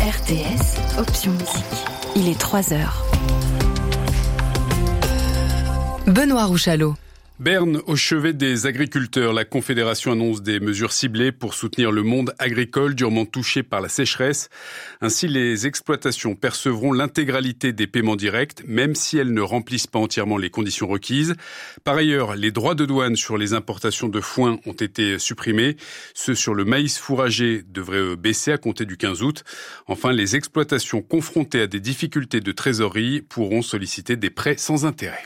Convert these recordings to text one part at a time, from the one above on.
RTS, option musique. Il est 3h. Benoît Rouchalot. Berne au chevet des agriculteurs. La Confédération annonce des mesures ciblées pour soutenir le monde agricole durement touché par la sécheresse. Ainsi, les exploitations percevront l'intégralité des paiements directs, même si elles ne remplissent pas entièrement les conditions requises. Par ailleurs, les droits de douane sur les importations de foin ont été supprimés. Ceux sur le maïs fourragé devraient baisser à compter du 15 août. Enfin, les exploitations confrontées à des difficultés de trésorerie pourront solliciter des prêts sans intérêt.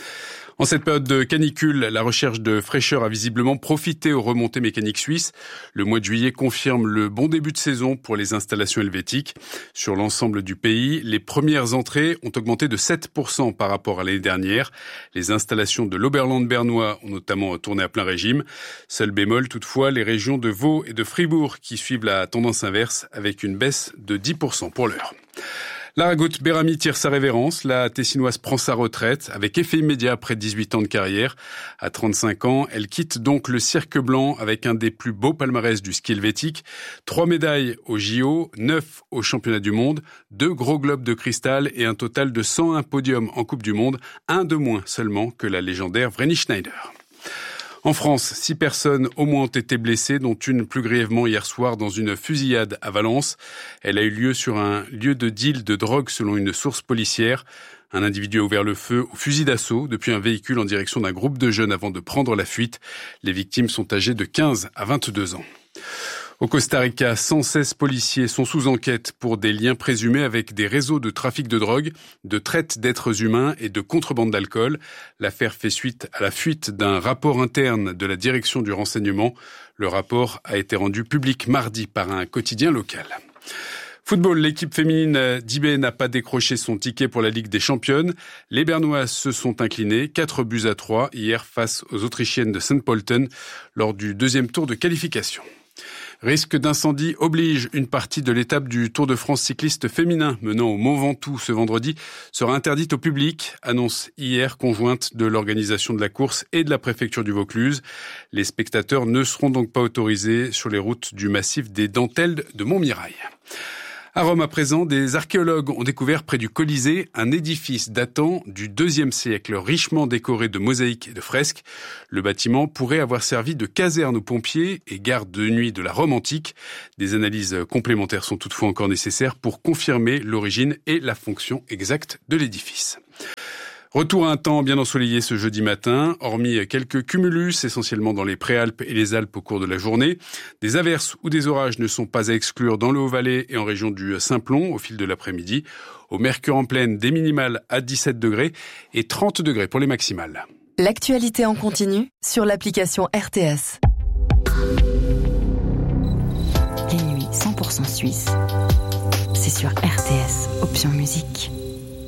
En cette période de canicule, la recherche de fraîcheur a visiblement profité aux remontées mécaniques suisses. Le mois de juillet confirme le bon début de saison pour les installations helvétiques. Sur l'ensemble du pays, les premières entrées ont augmenté de 7% par rapport à l'année dernière. Les installations de l'Oberland bernois ont notamment tourné à plein régime. Seul bémol toutefois, les régions de Vaud et de Fribourg qui suivent la tendance inverse avec une baisse de 10% pour l'heure. Laragout Bérami tire sa révérence. La Tessinoise prend sa retraite avec effet immédiat après 18 ans de carrière. À 35 ans, elle quitte donc le cirque blanc avec un des plus beaux palmarès du ski helvétique. 3 médailles aux JO, 9 aux championnats du monde, 2 gros globes de cristal et un total de 101 podiums en Coupe du Monde, un de moins seulement que la légendaire Vreni Schneider. En France, 6 personnes au moins ont été blessées, dont une plus grièvement hier soir dans une fusillade à Valence. Elle a eu lieu sur un lieu de deal de drogue selon une source policière. Un individu a ouvert le feu au fusil d'assaut depuis un véhicule en direction d'un groupe de jeunes avant de prendre la fuite. Les victimes sont âgées de 15 à 22 ans. Au Costa Rica, 116 policiers sont sous enquête pour des liens présumés avec des réseaux de trafic de drogue, de traite d'êtres humains et de contrebande d'alcool. L'affaire fait suite à la fuite d'un rapport interne de la direction du renseignement. Le rapport a été rendu public mardi par un quotidien local. Football, l'équipe féminine d'IB n'a pas décroché son ticket pour la Ligue des Championnes. Les Bernoises se sont inclinées 4-3 hier face aux Autrichiennes de St. Pölten lors du deuxième tour de qualification. Risque d'incendie oblige, une partie de l'étape du Tour de France cycliste féminin menant au Mont Ventoux ce vendredi sera interdite au public, annonce hier conjointe de l'organisation de la course et de la préfecture du Vaucluse. Les spectateurs ne seront donc pas autorisés sur les routes du massif des Dentelles de Montmirail. À Rome, à présent, des archéologues ont découvert près du Colisée un édifice datant du IIe siècle, richement décoré de mosaïques et de fresques. Le bâtiment pourrait avoir servi de caserne aux pompiers et garde de nuit de la Rome antique. Des analyses complémentaires sont toutefois encore nécessaires pour confirmer l'origine et la fonction exacte de l'édifice. Retour à un temps bien ensoleillé ce jeudi matin, hormis quelques cumulus essentiellement dans les Préalpes et les Alpes au cours de la journée. Des averses ou des orages ne sont pas à exclure dans le Haut-Valais et en région du Simplon au fil de l'après-midi. Au mercure en pleine, des minimales à 17 degrés et 30 degrés pour les maximales. L'actualité en continu sur l'application RTS. Les nuits 100% suisses, c'est sur RTS, option musique.